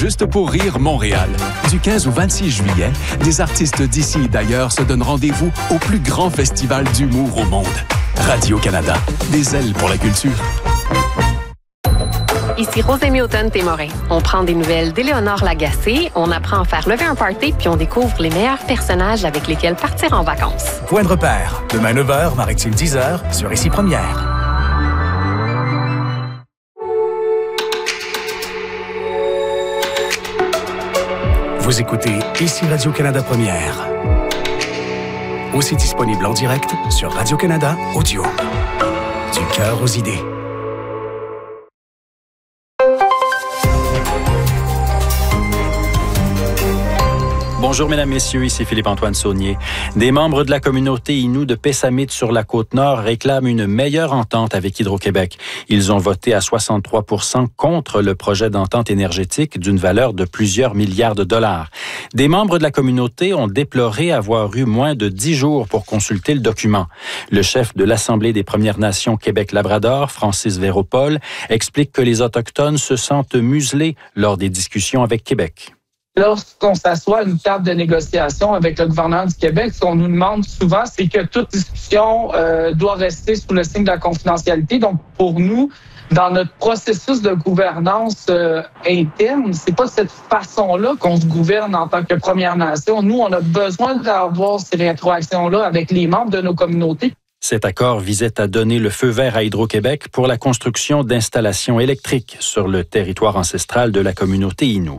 Juste pour rire Montréal. Du 15 au 26 juillet, des artistes d'ici et d'ailleurs se donnent rendez-vous au plus grand festival d'humour au monde. Radio-Canada, des ailes pour la culture. Ici Rosémie Automne-Témorin. On prend des nouvelles d'Éléonore Lagacé, on apprend à faire lever un party, puis on découvre les meilleurs personnages avec lesquels partir en vacances. Point de repère. Demain 9h, Maritime 10h, sur Ici Première. Vous écoutez Ici Radio-Canada Première. Aussi disponible en direct sur Radio-Canada Audio. Du cœur aux idées. Bonjour, mesdames, messieurs, ici Philippe-Antoine Saunier. Des membres de la communauté Innu de Pessamit sur la Côte-Nord réclament une meilleure entente avec Hydro-Québec. Ils ont voté à 63% contre le projet d'entente énergétique d'une valeur de plusieurs milliards de dollars. Des membres de la communauté ont déploré avoir eu moins de 10 jours pour consulter le document. Le chef de l'Assemblée des Premières Nations Québec-Labrador, Francis Véropol, explique que les Autochtones se sentent muselés lors des discussions avec Québec. Lorsqu'on s'assoit à une table de négociation avec le gouvernement du Québec, ce qu'on nous demande souvent, c'est que toute discussion doit rester sous le signe de la confidentialité. Donc, pour nous, dans notre processus de gouvernance interne, c'est pas de cette façon-là qu'on se gouverne en tant que Première Nation. Nous, on a besoin d'avoir ces rétroactions-là avec les membres de nos communautés. Cet accord visait à donner le feu vert à Hydro-Québec pour la construction d'installations électriques sur le territoire ancestral de la communauté Innu.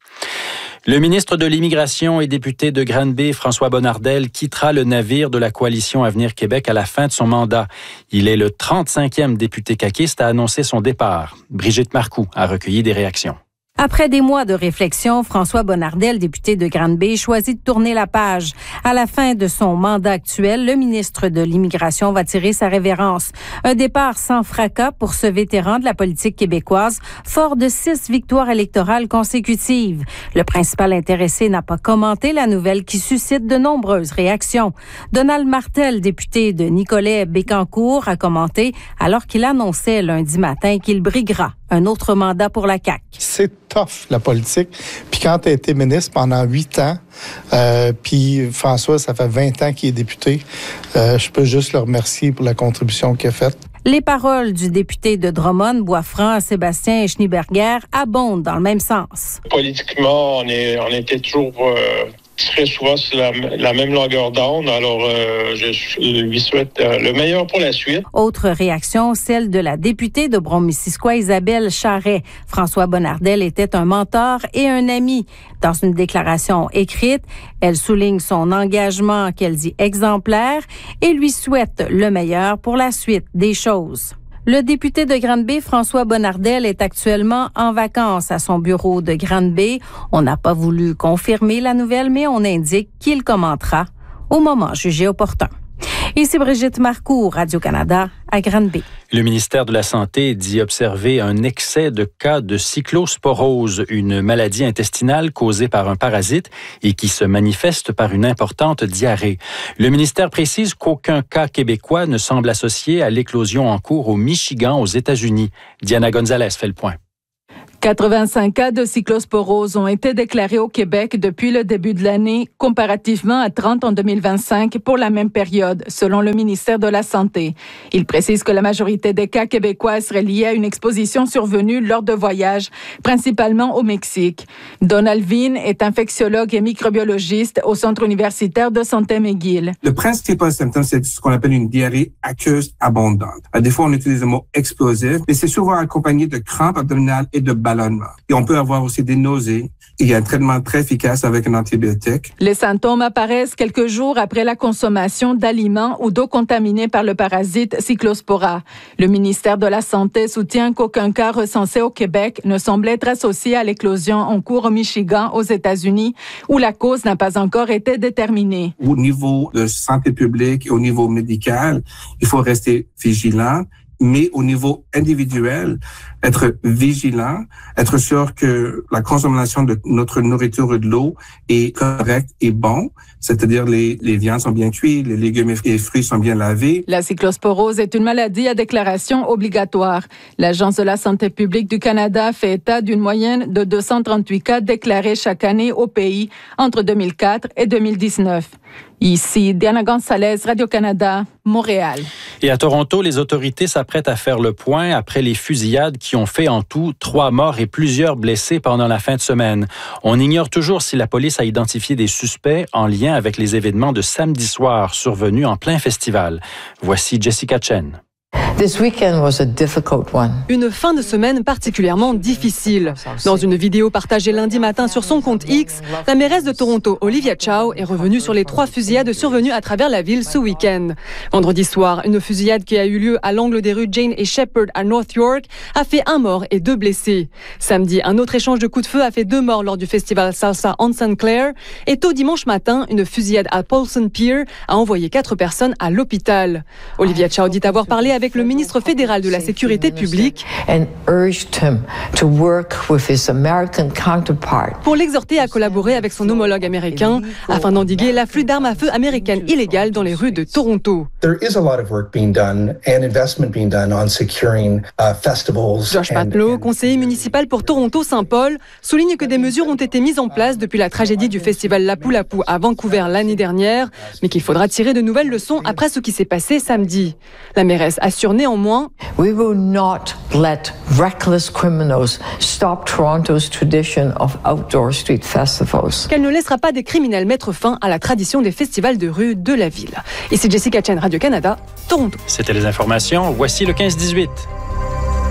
Le ministre de l'Immigration et député de Granby, François Bonnardel, quittera le navire de la coalition Avenir Québec à la fin de son mandat. Il est le 35e député caquiste à annoncer son départ. Brigitte Marcoux a recueilli des réactions. Après des mois de réflexion, François Bonnardel, député de Granby, choisit de tourner la page. À la fin de son mandat actuel, le ministre de l'Immigration va tirer sa révérence. Un départ sans fracas pour ce vétéran de la politique québécoise, fort de 6 victoires électorales consécutives. Le principal intéressé n'a pas commenté la nouvelle qui suscite de nombreuses réactions. Donald Martel, député de Nicolet-Bécancour, a commenté alors qu'il annonçait lundi matin qu'il briguera un autre mandat pour la CAQ. C'est tough, la politique. Puis quand tu as été ministre pendant 8 ans, puis François, ça fait 20 ans qu'il est député, je peux juste le remercier pour la contribution qu'il a faite. Les paroles du député de Drummond, Boisfranc, Sébastien Schneeberger abondent dans le même sens. Politiquement, on était toujours très souvent sur la même longueur d'onde. Alors, je lui souhaite le meilleur pour la suite. Autre réaction, celle de la députée de Brome-Missisquoi, Isabelle Charret. François Bonnardel était un mentor et un ami. Dans une déclaration écrite, elle souligne son engagement qu'elle dit exemplaire et lui souhaite le meilleur pour la suite des choses. Le député de Granby, François Bonnardel, est actuellement en vacances à son bureau de Granby. On n'a pas voulu confirmer la nouvelle, mais on indique qu'il commentera au moment jugé opportun. Ici Brigitte Marcoux, Radio-Canada, à Granby. Le ministère de la Santé dit observer un excès de cas de cyclosporose, une maladie intestinale causée par un parasite et qui se manifeste par une importante diarrhée. Le ministère précise qu'aucun cas québécois ne semble associé à l'éclosion en cours au Michigan, aux États-Unis. Diana Gonzalez fait le point. 85 cas de cyclosporose ont été déclarés au Québec depuis le début de l'année, comparativement à 30 en 2025 pour la même période, selon le ministère de la Santé. Il précise que la majorité des cas québécois seraient liés à une exposition survenue lors de voyages, principalement au Mexique. Donald Veen est infectiologue et microbiologiste au Centre universitaire de santé McGill. Le principal symptôme, c'est ce qu'on appelle une diarrhée aqueuse abondante. Des fois, on utilise le mot explosif, mais c'est souvent accompagné de crampes abdominales et de ballonnement. Et on peut avoir aussi des nausées. Il y a un traitement très efficace avec un antibiotique. Les symptômes apparaissent quelques jours après la consommation d'aliments ou d'eau contaminée par le parasite Cyclospora. Le ministère de la Santé soutient qu'aucun cas recensé au Québec ne semble être associé à l'éclosion en cours au Michigan, aux États-Unis, où la cause n'a pas encore été déterminée. Au niveau de santé publique et au niveau médical, il faut rester vigilant mais au niveau individuel, être vigilant, être sûr que la consommation de notre nourriture et de l'eau est correcte et bon, c'est-à-dire les viandes sont bien cuites, les légumes et les fruits sont bien lavés. La cyclosporose est une maladie à déclaration obligatoire. L'Agence de la santé publique du Canada fait état d'une moyenne de 238 cas déclarés chaque année au pays entre 2004 et 2019. Ici, Diana Gonzalez, Radio-Canada, Montréal. Et à Toronto, les autorités s'apprêtent à faire le point après les fusillades qui ont fait en tout 3 morts et plusieurs blessés pendant la fin de semaine. On ignore toujours si la police a identifié des suspects en lien avec les événements de samedi soir survenus en plein festival. Voici Jessica Chen. This weekend was a difficult one. Une fin de semaine particulièrement difficile. Dans une vidéo partagée lundi matin sur son compte X, la mairesse de Toronto, Olivia Chow, est revenue sur les 3 fusillades survenues à travers la ville ce week-end. Vendredi soir, une fusillade qui a eu lieu à l'angle des rues Jane et Shepherd à North York a fait 1 mort et 2 blessés. Samedi, un autre échange de coups de feu a fait 2 morts lors du festival Salsa on St. Clair. Et tôt dimanche matin, une fusillade à Paulson Pier a envoyé 4 personnes à l'hôpital. Olivia Chow dit avoir parlé avec le ministre fédéral de la Sécurité publique pour l'exhorter à collaborer avec son homologue américain afin d'endiguer l'afflux d'armes à feu américaines illégales dans les rues de Toronto. Josh Patlow, conseiller municipal pour Toronto-Saint-Paul, souligne que des mesures ont été mises en place depuis la tragédie du festival Lapu-Lapu à Vancouver l'année dernière, mais qu'il faudra tirer de nouvelles leçons après ce qui s'est passé samedi. La mairesse assure néanmoins We will not let reckless criminals stop Toronto's tradition of outdoor street festivals. Qu'elle ne laissera pas des criminels mettre fin à la tradition des festivals de rue de la ville. Ici Jessica Chen, Radio-Canada, Toronto. C'était les informations. Voici le 15-18.